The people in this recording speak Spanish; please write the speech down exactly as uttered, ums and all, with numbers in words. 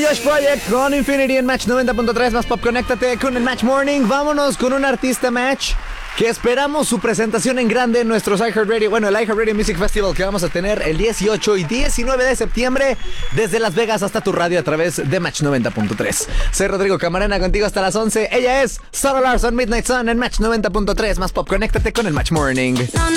Josh Project con Infinity en Match noventa punto tres más Pop. Conéctate con el Match Morning. Vámonos con un artista Match que esperamos su presentación en grande en nuestros iHeartRadio, bueno, el iHeartRadio Music Festival que vamos a tener el dieciocho y diecinueve de septiembre desde Las Vegas hasta tu radio a través de Match noventa punto tres. Soy Rodrigo Camarena contigo hasta las once. Ella es Sarah Larson, Midnight Sun en Match noventa punto tres más Pop. Conéctate con el Match Morning.